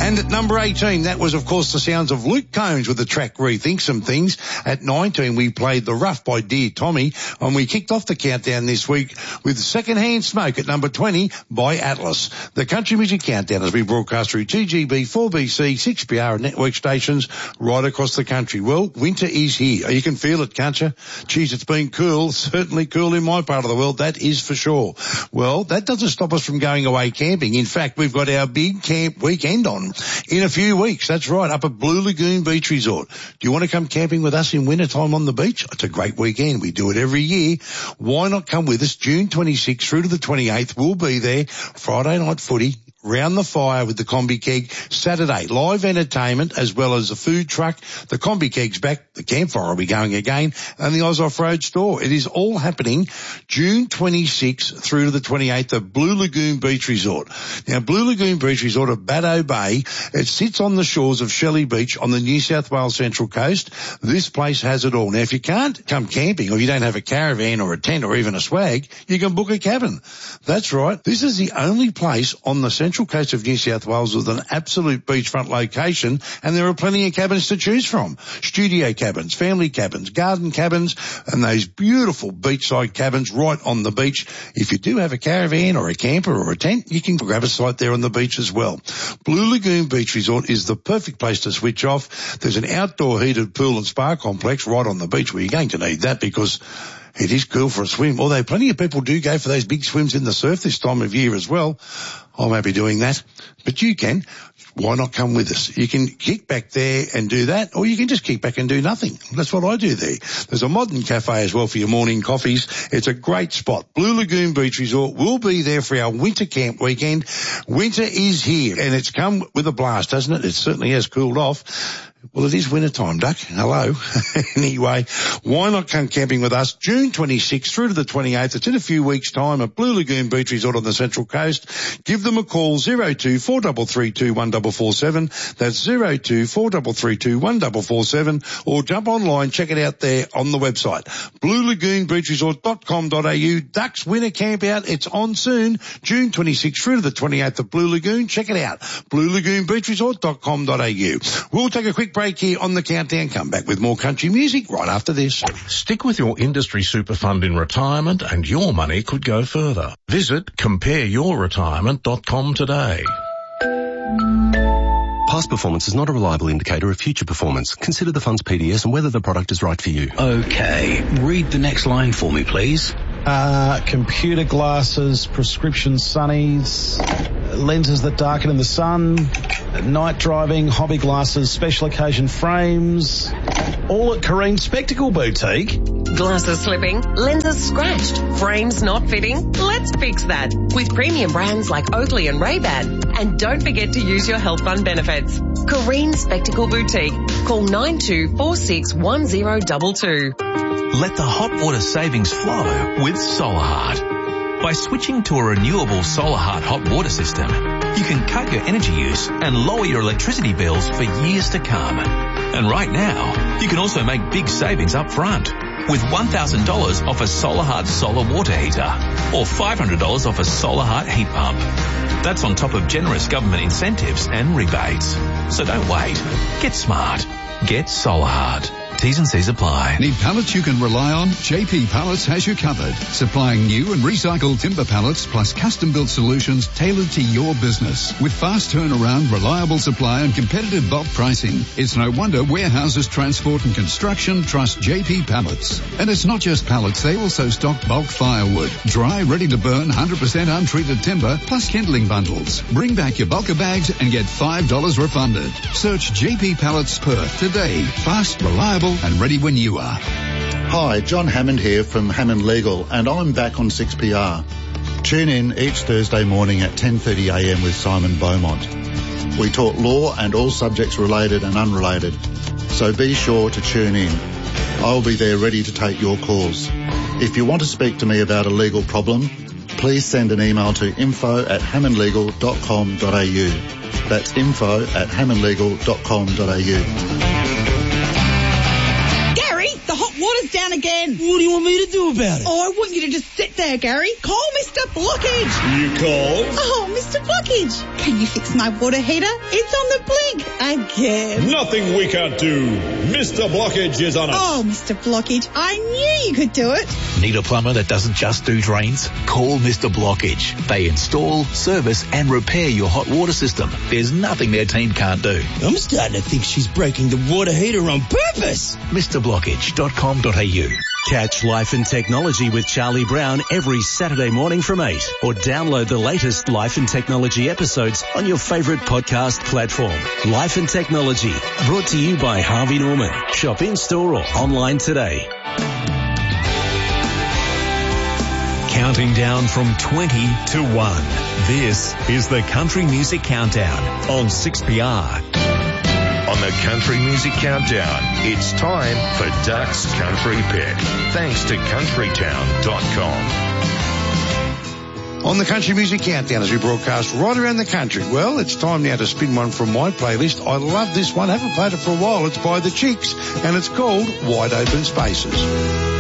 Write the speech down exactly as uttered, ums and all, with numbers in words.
And at number eighteen, that was, of course, the sounds of Luke Combs with the track Rethink Some Things. At nineteen, we played The Rough by Dear Tommy, and we kicked off the countdown this week with Secondhand Smoke at number twenty by Atlas. The Country Music Countdown as we broadcast through two G B, four B C, six P R and network stations right across the country. Well, winter is here. You can feel it, can't you? Geez, it's been cool, certainly cool in my part of the world, that is for sure. Well, that doesn't stop us from going away camping. In fact, we've got our big camp weekend on in a few weeks. That's right, up at Blue Lagoon Beach Resort. Do you want to come camping with us in winter time on the beach? It's a great weekend. We do it every year. Why not come with us? June twenty-sixth through to the twenty-eighth. We'll be there. Friday night footy. Round the fire with the Combi Keg. Saturday, live entertainment as well as a food truck. The Combi Keg's back. The campfire will be going again. And the Oz Off-Road store. It is all happening June twenty-sixth through to the twenty-eighth at Blue Lagoon Beach Resort. Now, Blue Lagoon Beach Resort at Baddo Bay, it sits on the shores of Shelley Beach on the New South Wales Central Coast. This place has it all. Now, if you can't come camping or you don't have a caravan or a tent or even a swag, you can book a cabin. That's right. This is the only place on the Central Coast of New South Wales with an absolute beachfront location, and there are plenty of cabins to choose from. Studio cabins, family cabins, garden cabins, and those beautiful beachside cabins right on the beach. If you do have a caravan or a camper or a tent, you can grab a site there on the beach as well. Blue Lagoon Beach Resort is the perfect place to switch off. There's an outdoor heated pool and spa complex right on the beach where you're going to need that because it is cool for a swim, although plenty of people do go for those big swims in the surf this time of year as well. I won't be doing that, but you can. Why not come with us? You can kick back there and do that, or you can just kick back and do nothing. That's what I do there. There's a modern cafe as well for your morning coffees. It's a great spot. Blue Lagoon Beach Resort will be there for our winter camp weekend. Winter is here, and it's come with a blast, hasn't it? It certainly has cooled off. Well, it is winter time, Duck. Hello. Anyway, why not come camping with us June twenty-sixth through to the twenty-eighth? It's in a few weeks' time at Blue Lagoon Beach Resort on the Central Coast. Give them a call, zero two four three three two one four four seven. That's zero two four three three two one four four seven. Or jump online, check it out there on the website. blue lagoon beach resort dot com dot a u. Duck's winter camp out. It's on soon. June twenty-sixth through to the twenty-eighth at Blue Lagoon. Check it out. blue lagoon beach resort dot com dot a u. We'll take a quick break here on the countdown. Come back with more country music right after this. Stick with your industry super fund in retirement and your money could go further. Visit compare your retirement dot com today. Past performance is not a reliable indicator of future performance. Consider the fund's P D S and whether the product is right for you. Okay, read the next line for me, please. Uh, computer glasses, prescription sunnies, lenses that darken in the sun, night driving, hobby glasses, special occasion frames, all at Kareen Spectacle Boutique. Glasses slipping, lenses scratched, frames not fitting? Let's fix that with premium brands like Oakley and Ray-Ban. And don't forget to use your health fund benefits. Kareen Spectacle Boutique. Call nine two four six one zero two two. Let the hot water savings flow with Solar Heart. By switching to a renewable Solar Heart hot water system, you can cut your energy use and lower your electricity bills for years to come. And right now, you can also make big savings up front with one thousand dollars off a Solar Heart solar water heater or five hundred dollars off a Solar Heart heat pump. That's on top of generous government incentives and rebates. So don't wait. Get smart. Get Solar Heart. T's and C's apply. Need pallets you can rely on? J P Pallets has you covered. Supplying new and recycled timber pallets plus custom-built solutions tailored to your business. With fast turnaround, reliable supply and competitive bulk pricing, it's no wonder warehouses, transport and construction trust J P Pallets. And it's not just pallets, they also stock bulk firewood, dry, ready to burn, one hundred percent untreated timber, plus kindling bundles. Bring back your bulker bags and get five dollars refunded. Search J P Pallets Perth today. Fast, reliable and ready when you are. Hi, John Hammond here from Hammond Legal, and I'm back on six P R. Tune in each Thursday morning at ten thirty a m with Simon Beaumont. We talk law and all subjects related and unrelated, so be sure to tune in. I'll be there ready to take your calls. If you want to speak to me about a legal problem, please send an email to info at hammond legal dot com dot a u. That's info at hammond legal dot com dot a u. down again. What do you want me to do about it? Oh, I want you to just sit there, Gary. Call Mister Blockage. You called? Oh, Mister Blockage. Can you fix my water heater? It's on the blink again. Nothing we can't do. Mister Blockage is on it. Oh, Mister Blockage, I knew you could do it. Need a plumber that doesn't just do drains? Call Mister Blockage. They install, service and repair your hot water system. There's nothing their team can't do. I'm starting to think she's breaking the water heater on purpose. Mr blockage dot com dot a u. Catch Life and Technology with Charlie Brown every Saturday morning from eight, or download the latest Life and Technology episodes on your favourite podcast platform. Life and Technology, brought to you by Harvey Norman. Shop in-store or online today. Counting down from twenty to one. This is the Country Music Countdown on six P R. On the Country Music Countdown, it's time for Duck's Country Pick. Thanks to country town dot com. On the Country Music Countdown, as we broadcast right around the country. Well, it's time now to spin one from my playlist. I love this one. Haven't played it for a while. It's by The Chicks, and it's called Wide Open Spaces.